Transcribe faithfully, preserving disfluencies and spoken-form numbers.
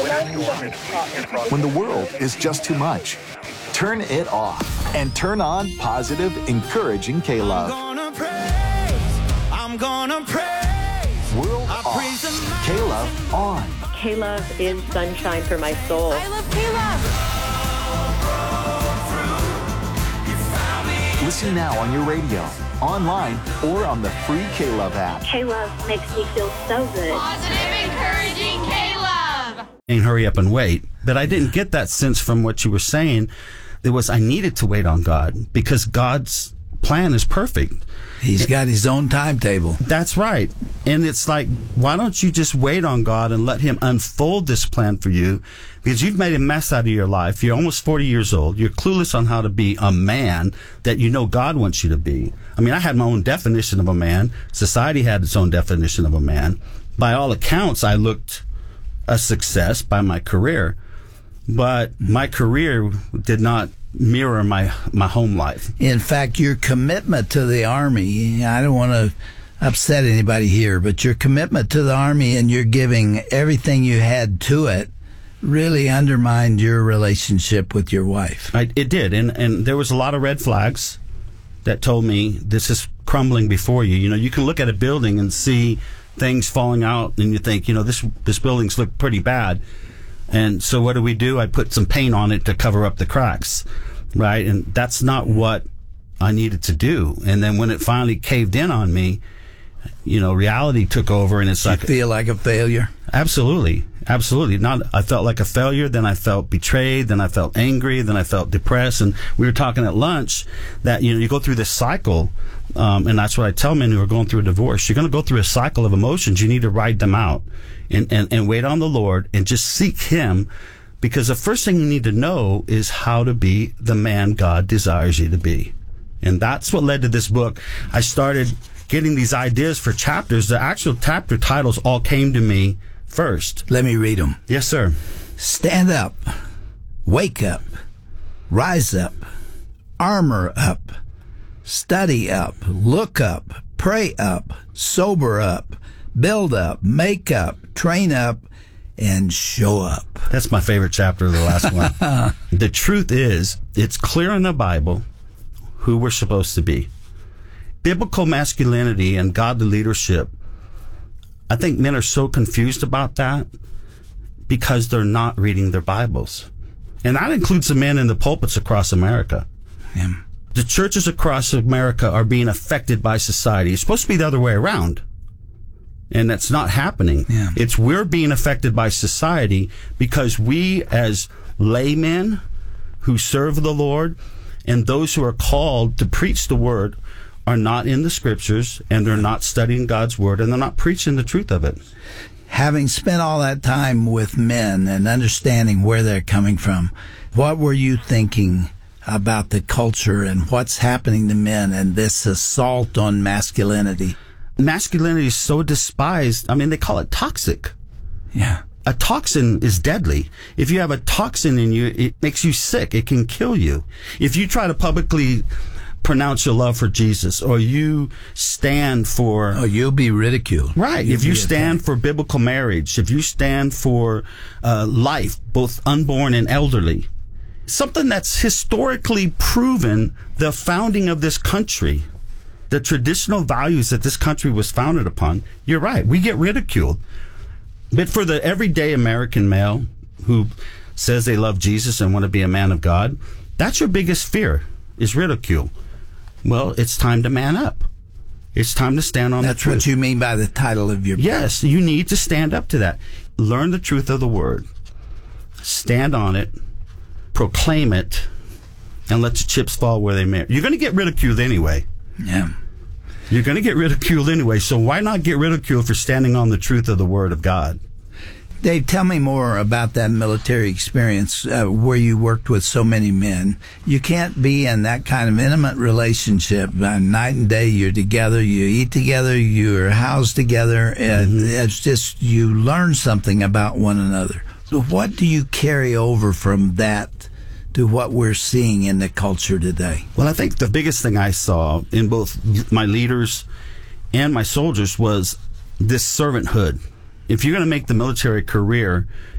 When the world is just too much, turn it off and turn on positive, encouraging K-Love. I'm gonna praise, I'm gonna praise. World off, K-Love on. K-Love is sunshine for my soul. I love K-Love. Listen now on your radio, online, or on the free K-Love app. K-Love makes me feel so good. Positive, encouraging K-Love. And hurry up and wait. But I didn't get that sense from what you were saying. It was I needed to wait on God because God's plan is perfect. He's got his own timetable. That's right. And it's like, why don't you just wait on God and let him unfold this plan for you? Because you've made a mess out of your life. You're almost forty years old. You're clueless on how to be a man that you know God wants you to be. I mean, I had my own definition of a man. Society had its own definition of a man. By all accounts, I looked a success by my career. But my career did not mirror my my home life. In fact, your commitment to the Army, I don't want to upset anybody here, but your commitment to the Army and your giving everything you had to it really undermined your relationship with your wife. I, it did, and, and there was a lot of red flags that told me this is crumbling before you. You know, you can look at a building and see things falling out, and you think, you know, this this building's look pretty bad. And so what do we do? I put some paint on it to cover up the cracks, right? And that's not what I needed to do. And then when it finally caved in on me, you know, reality took over, and it's Did like... you feel like a failure? Absolutely. Absolutely. Not. I felt like a failure, then I felt betrayed, then I felt angry, then I felt depressed. And we were talking at lunch that, you know, you go through this cycle, um, and that's what I tell men who are going through a divorce. You're going to go through a cycle of emotions. You need to ride them out and, and, and wait on the Lord and just seek him, because the first thing you need to know is how to be the man God desires you to be. And that's what led to this book. I started getting these ideas for chapters. The actual chapter titles all came to me first. Let me read them. Yes, sir. Stand up, wake up, rise up, armor up, study up, look up, pray up, sober up, build up, make up, train up, and show up. That's my favorite chapter of the last one. The truth is, it's clear in the Bible who we're supposed to be. Biblical masculinity and godly leadership, I think men are so confused about that because they're not reading their Bibles. And that includes the men in the pulpits across America. Yeah. The churches across America are being affected by society. It's supposed to be the other way around. And that's not happening. Yeah. It's we're being affected by society because we as laymen who serve the Lord and those who are called to preach the word are not in the scriptures, and they're not studying God's word, and they're not preaching the truth of it. Having spent all that time with men and understanding where they're coming from, what were you thinking about the culture and what's happening to men and this assault on masculinity? Masculinity is so despised. I mean, they call it toxic. Yeah. A toxin is deadly. If you have a toxin in you, it makes you sick. It can kill you. If you try to publicly pronounce your love for Jesus, or you stand for... Oh, you'll be ridiculed. Right. You'll if you be stand attacked. for biblical marriage, if you stand for uh, life, both unborn and elderly, something that's historically proven the founding of this country, the traditional values that this country was founded upon, you're right. We get ridiculed. But for the everyday American male who says they love Jesus and want to be a man of God, that's your biggest fear, is ridicule. Well, it's time to man up. It's time to stand on That's the truth. what you mean by the title of your book. Yes, you need to stand up to that. Learn the truth of the word. Stand on it. Proclaim it. And let the chips fall where they may. You're going to get ridiculed anyway. Yeah. You're going to get ridiculed anyway, so why not get ridiculed for standing on the truth of the word of God? Dave, tell me more about that military experience uh, where you worked with so many men. You can't be in that kind of intimate relationship. Uh, night and day, you're together, you eat together, you're housed together. And mm-hmm. It's just you learn something about one another. So what do you carry over from that to what we're seeing in the culture today? Well, I think the biggest thing I saw in both my leaders and my soldiers was this servanthood. If you're going to make the military career,